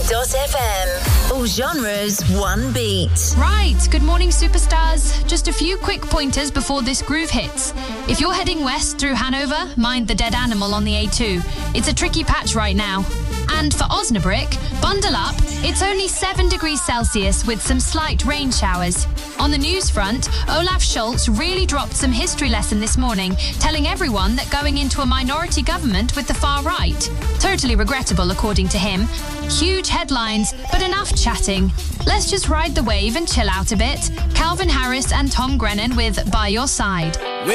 FM. All genres, one beat. Right, good morning, superstars. Just a few quick pointers before this groove hits. If you're heading west through Hanover, mind the dead animal on the A2. It's a tricky patch right now. And for Osnabrück, bundle up. It's only 7 degrees Celsius with some slight rain showers. On the news front, Olaf Scholz really dropped some history lesson this morning, telling everyone that going into a minority government with the far right. Totally regrettable, according to him. Huge headlines, but enough chatting. Let's just ride the wave and chill out a bit. Calvin Harris and Tom Grennan with By Your Side.